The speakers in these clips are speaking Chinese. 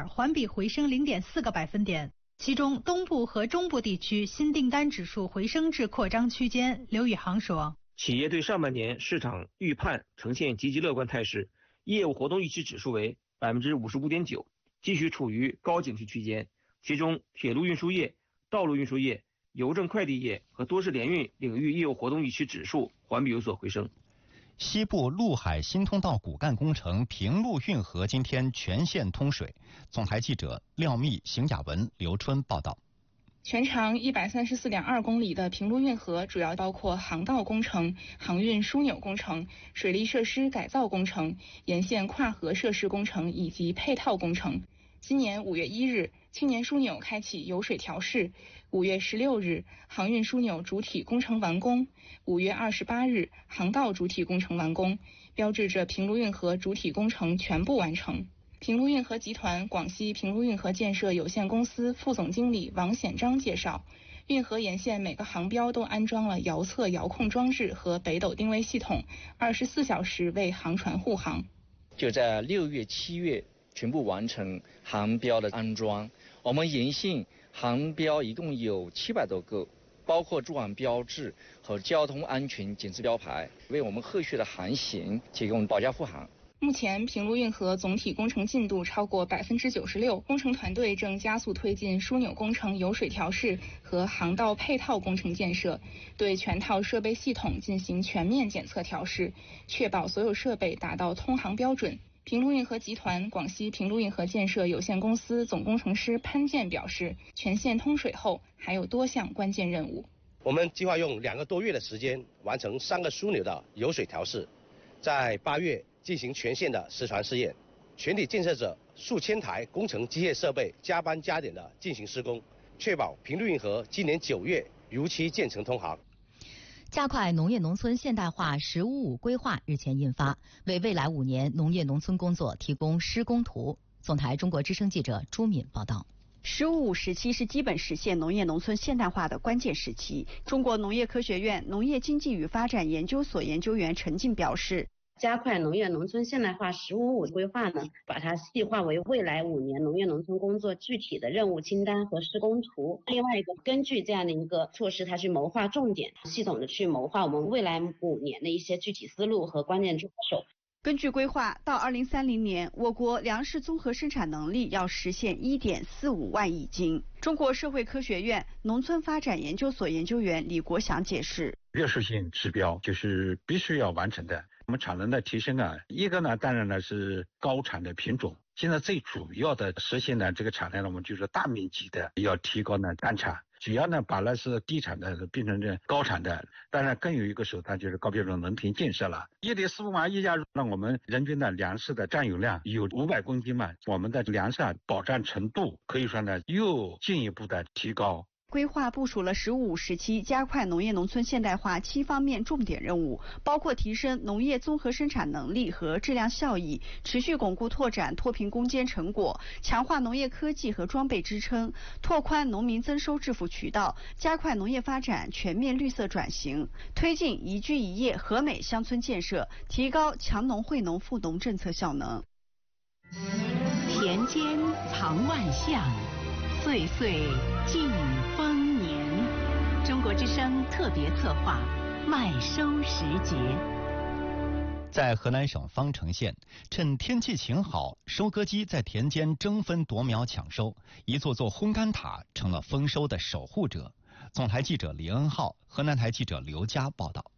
2环比回升0.4个百分点。其中东部和中部地区新订单指数回升至扩张区间。刘宇航说， 企业对上半年市场预判呈现积极乐观态势，业务活动预期指数为55.9%，继续处于高景气区间。其中铁路运输业、道路运输业、邮政快递业和多式联运领域业务活动预期指数环比有所回升。 西部陆海新通道骨干工程平陆运河今天全线通水。总台记者廖密、邢雅文、刘春报道。 全长134.2公里的平陆运河主要包括航道工程、航运枢纽工程、水利设施改造工程、沿线跨河设施工程以及配套工程。今年5月1日，青年枢纽开启油水调试；5月16日，航运枢纽主体工程完工；5月28日，航道主体工程完工，标志着平陆运河主体工程全部完成。平陆运河集团广西平陆运河建设有限公司副总经理王显章介绍，运河沿线每个航标都安装了遥测遥控装置和北斗定位系统，24小时为航船护航。 就在6月、7月全部完成航标的安装。我们沿线航标一共有700多个，包括驻岸标志和交通安全警示标牌，为我们后续的航行提供保驾护航。 目前平陆运河总体工程进度超过96%，工程团队正加速推进枢纽工程油水调试和航道配套工程建设，对全套设备系统进行全面检测调试，确保所有设备达到通航标准。平陆运河集团广西平陆运河建设有限公司总工程师潘建表示，全线通水后还有多项关键任务。 我们计划用2个多月的时间完成3个枢纽的油水调试，在8月进行全线的实船试验，全体建设者数千台工程机械设备加班加点的进行施工，确保平陆运河今年9月如期建成通航。 加快农业农村现代化“15-5”规划日前印发，为未来5年农业农村工作提供施工图。总台中国之声记者朱敏报道。 “15-5”时期是基本实现农业农村现代化的关键时期。中国农业科学院农业经济与发展研究所研究员陈静表示， 加快农业农村现代化“15-5”规划呢，把它细化为未来5年农业农村工作具体的任务清单和施工图。另外一个，根据这样的一个措施，它去谋划重点，系统的去谋划我们未来5年的一些具体思路和关键抓手。 根据规划，到2030年，我国粮食综合生产能力要实现1.45万亿斤。中国社会科学院农村发展研究所研究员李国祥解释， 约束性指标就是必须要完成的。我们产能的提升啊，一个呢，当然呢是高产的品种。现在最主要的实现呢这个产量呢，我们就是大面积的要提高呢单产。只要呢把那是低产的变成这高产的，当然更有一个手段就是高标准农田建设了。1.45万亿加入，让我们人均的粮食的占有量有500公斤嘛，我们的粮食保障程度可以说呢又进一步的提高。 规划部署了“15-5”时期加快农业农村现代化7方面重点任务，包括提升农业综合生产能力和质量效益，持续巩固拓展脱贫攻坚成果，强化农业科技和装备支撑，拓宽农民增收致富渠道，加快农业发展全面绿色转型，推进宜居宜业和美乡村建设，提高强农惠农富农政策效能。 田间藏万象，岁岁尽丰年。中国之声特别策划麦收时节。 在河南省方城县，趁天气晴好，收割机在田间争分夺秒抢收，一座座烘干塔成了丰收的守护者。总台记者李恩浩，河南台记者刘佳报道。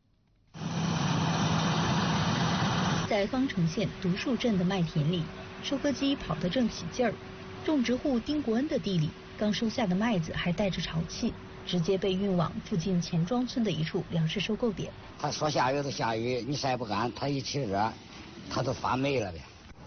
在方城县独树镇的麦田里，收割机跑得正起劲儿。种植户丁国恩的地里，刚收下的麦子还带着潮气，直接被运往附近钱庄村的一处粮食收购点。 他说下雨就下雨，你晒不干，他一起热，他都发霉了呗。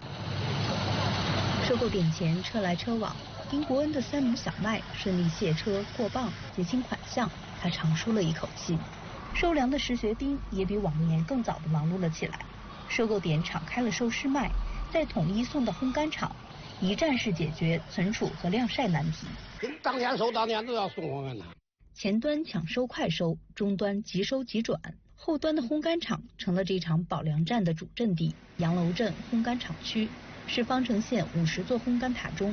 收购点前车来车往，丁国恩的3亩小麦顺利卸车过磅，结清款项，他长舒了一口气。收粮的石学兵也比往年更早的忙碌了起来，收购点敞开了收湿麦，再统一送到烘干厂。一站式解决存储和晾晒难题， 当天收当天都要送我们的。 前端抢收快收，中端即收即转，后端的烘干厂成了这场保粮战的主阵地。杨楼镇烘干厂区是方城县50座烘干塔中